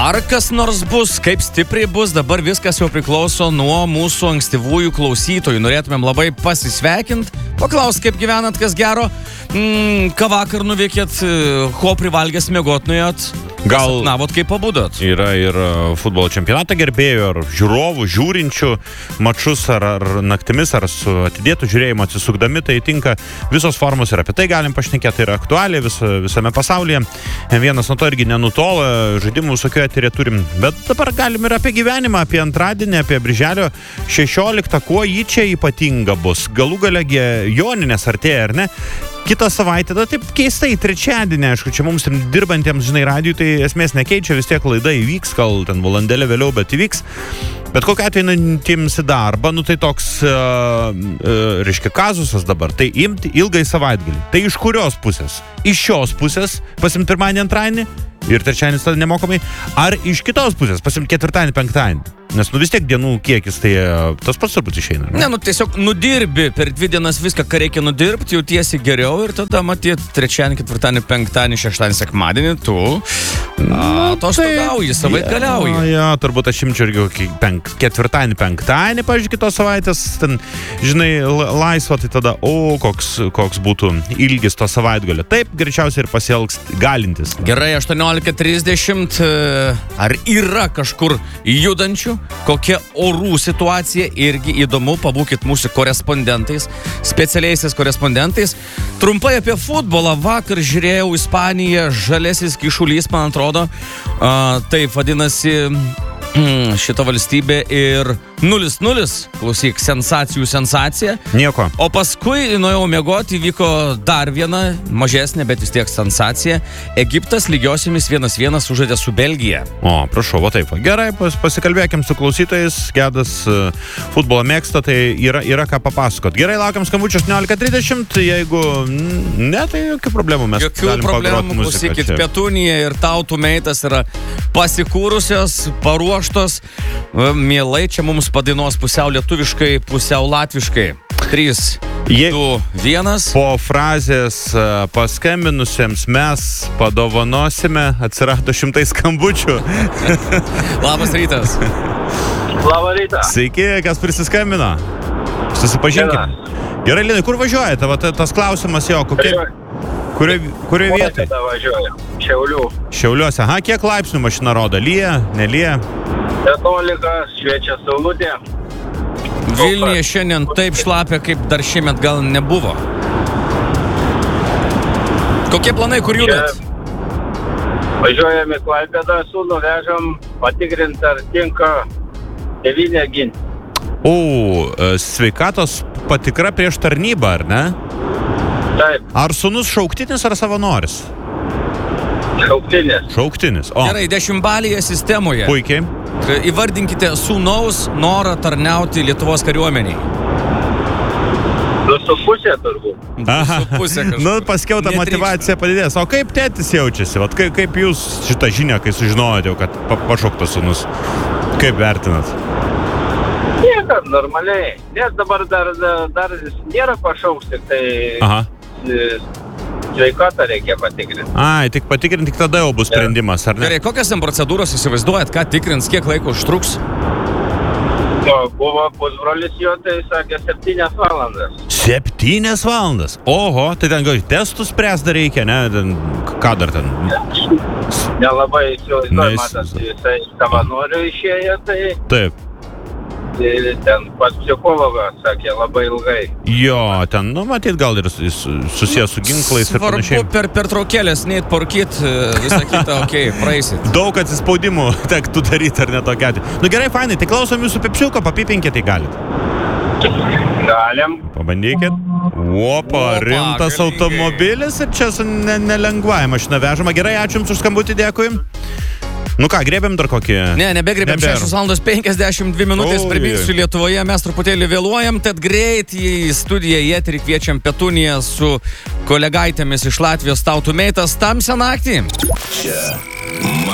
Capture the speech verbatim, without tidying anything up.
Ar kas nors bus, kaip stipriai bus, dabar viskas jau priklauso nuo mūsų ankstyvųjų klausytojų. Norėtumėm labai pasisveikinti, paklaus, kaip gyvenat, kas gero, mm, ką vakar nuveikėt, ko privalgęs miegot nuėjot. Gal sapnavot, kaip pabudot? Yra ir futbolo čempionatą gerbėjų, ar žiūrovų, žiūrinčių mačus, ar, ar naktimis, ar su atidėtų žiūrėjimu atsisukdami, tai tinka visos formos ir apie tai galim pašnekėti, tai yra aktualiai vis, visame pasaulyje. Vienas nuo to irgi nenutola, žaidimų visokio eterė turim, bet dabar galim ir apie gyvenimą, apie antradienį, apie birželio šešioliktą, kuo jį čia ypatinga bus. Galų gale Joninės artėja, ar ne? Kitą savaitę, tai taip keistai, trečiadienį, aišku, čia mums dirbantiems, žinai, radijų, tai esmės nekeičia, vis tiek laida įvyks, gal ten valandėlė vėliau, bet įvyks. Bet kokia atveju einantiems į darbą, nu tai toks, uh, uh, reiškia, kazusas dabar, tai imti ilgai savaitgalį. Tai iš kurios pusės? Iš šios pusės, pasim pirmadienį, antradienį ir trečiadienį tada nemokamai, ar iš kitos pusės, pasim ketvirtadienį, penktadienį? Nes nu vis tiek dienų kiekis, tai tas pats turbūt išeina. Ne, ne nu tiesiog nudirbi per dvi dienas viską, ką reikia nudirbti, jautiesi geriau ir tada matyt trečiadienį, ketvirtadienį, penktadienį, šeštadienį, sekmadienį tu atostogauji, savaitgaliauji. Ja, ja, turbūt aš imčiau irgi penk, ketvirtadienį, penktadienį, pavyzdžiui, kitos savaitės, ten, žinai, laisva, tai tada, o, koks, koks būtų ilgis to savaitgalio. Taip, greičiausiai ir pasielgs galintis. Gerai, aštuoniolika trisdešimt, ar yra kažkur judančių? Kokia orų situacija, irgi įdomu, pabūkit mūsų korespondentais, specialiaisiais korespondentais. Trumpai apie futbolą. Vakar žiūrėjau Ispaniją, žalesis kyšulys, man atrodo, a, taip vadinasi šita valstybė ir nulis nulis, klausyk, sensacijų sensacija. Nieko. O paskui nuėjau miegoti, vyko dar viena, mažesnė, bet vis tiek sensacija. Egiptas lygiosiamis vienas vienas sužaidė su Belgija. O, prašau, va taip. Gerai, pas, pasikalbėkim su klausytojais. Gedas uh, futbolą mėgsta, tai yra, yra ką papasakot. Gerai, laukiam skambučio aštuoniolika trisdešimt. Jeigu ne, tai jokių problemų. Mes jokių galim problemų, klausykit, Petunija ir Tautų Meitas yra pasikūrusios, paruoštos. Mielai čia mums padainuos pusiau lietuviškai, pusiau latviškai. trys, du, vienas. Po frazės paskambinusiems mes padovanosime, atsirado šimtai skambučių. Labas rytas. Labą rytą. Sveiki, kas prisiskambino? Susipažinkim. Gerai, Linai, kur važiuojate? Va, tas klausimas jo, kokie... Kurioje kurio vietoje? Važiuoju. Šiaulių. Šiauliuose. Aha, kiek laipsnių mašina rodo? Lyja, nelyja? Ketolika, šviečia saulutė. Vilniuje šiandien taip šlapia, kaip dar šiemet gal nebuvo. Kokie planai, kur judat? Važiuojame į Klaipėdą, sūnų vežam patikrinti, ar tinka tėvynę ginti. O, sveikatos patikra prieš tarnybą, ar ne? Taip. Ar sūnus šauktinis ar savanoris? Šauktinis. Šauktinis. O. Gerai, dešimtbalėje sistemoje. Puikiai. Įvardinkite sūnaus norą tarnauti Lietuvos kariuomeniai. Du su pusė turbūt. Du su pusė kažkur. Nu, paskiau ta motyvacija padidės. O kaip tėtis jaučiasi? Vat kaip, kaip jūs šitą žinią, kai sužinojote, kad pa, pašauktas sūnus? Kaip vertinat? Niekam, normaliai. Nes dabar dar, dar nėra pašauks, tik tai... Aha. Sveikatą reikia patikrinti. Ai, tik patikrinti, tik tada jau bus sprendimas, ar ne? Gerai, kokias ten procedūros įsivaizduojat, ką tikrins, kiek laiko užtruks? O, buvo pusbrolis jo, tai sakė septynias valandas. Septynias valandas? Oho, tai ten gal testų spręs dar reikia, ne? Ten, ką dar ten? Nelabai įsivaizduoju, matas, jisai savanorių išėjo, tai... Taip. Ten pas psichologą, sakė, labai ilgai. Jo, ten, nu, matyt, gal ir susijęs su ginklais ir panašiai. Svarbu per pertraukėlės neit porkyt, visą kitą, okei, okay, praeisit. Daug atsispaudimų tektų daryti, ar ne tokia. Nu gerai, fainai, tai klausom jūsų pepsiuko, papipinkit, tai galit. Galim. Pabandykit. Opa, rimtas galingai. automobilis ir čia su ne, nelengvąja mašina vežama. Gerai, ačiū jums už skambutį, dėkui. Nu ką, grėbėm dar kokį? Ne, nebegrebėm. šešios valandos penkiasdešimt dvi minutės, priminsiu, Lietuvoje mes truputėlį vėluojam, tad greit į studiją į eterį kviečiam Petuniją su kolegaitėmis iš Latvijos Tautų Meitas tamsią naktį. Čia